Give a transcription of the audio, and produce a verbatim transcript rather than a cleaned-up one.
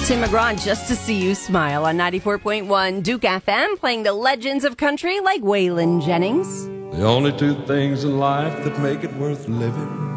Tim McGraw, Just to See You Smile on ninety-four point one Duke F M, playing the legends of country like Waylon Jennings. The only two things in life that make it worth living